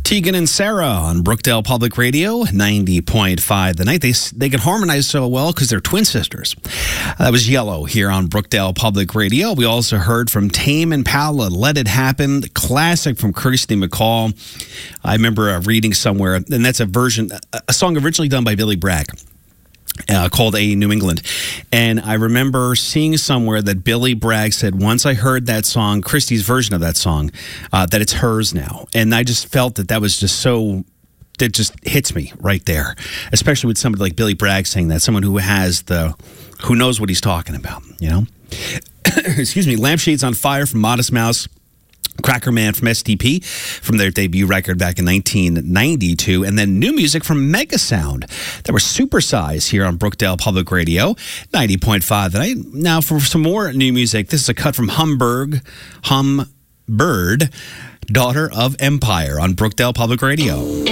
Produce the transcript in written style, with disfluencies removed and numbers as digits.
Tegan and Sarah on Brookdale Public Radio, 90.5 The Night. They can harmonize so well because they're twin sisters. That was Yellow here on Brookdale Public Radio. We also heard from Tame Impala, Let It Happen, the classic from Kirsty MacColl. I remember reading somewhere, and that's a song originally done by Billy Bragg. Called A New England. And I remember seeing somewhere that Billy Bragg said, once I heard that song, Christy's version of that song, that it's hers now. And I just felt that was just so, that just hits me right there. Especially with somebody like Billy Bragg saying that, someone who who knows what he's talking about, you know? Excuse me, Lampshades on Fire from Modest Mouse. Cracker Man from STP from their debut record back in 1992, and then new music from Mega Sound that were Supersize here on Brookdale Public Radio, 90.5 The Night. Now for some more new music, this is a cut from Humbird, Daughter of Empire on Brookdale Public Radio.